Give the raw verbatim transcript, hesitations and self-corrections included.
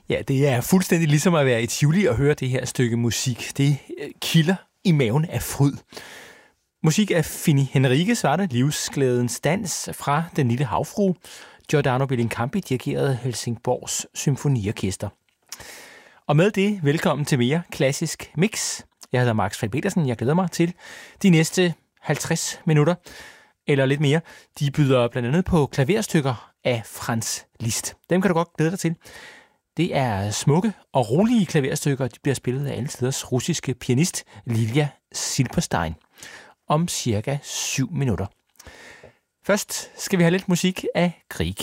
Ja, det er fuldstændig ligesom at være i Tivoli og høre det her stykke musik. Det kilder i maven af fryd. Musik af Fini Henriques var det, livsglædens dans fra Den lille havfrue. Giordano Bellincampi dirigerede Helsingborgs Symfoniorkester. Og med det, velkommen til mere klassisk mix. Jeg hedder Max Fald Petersen. Jeg glæder mig til de næste halvtreds minutter, eller lidt mere. De byder blandt andet på klaverstykker af Franz Liszt. Dem kan du godt glæde dig til. Det er smukke og rolige klaverstykker. De bliver spillet af alle tiders russiske pianist Lilja Silberstein om cirka syv minutter. Først skal vi have lidt musik af Grieg.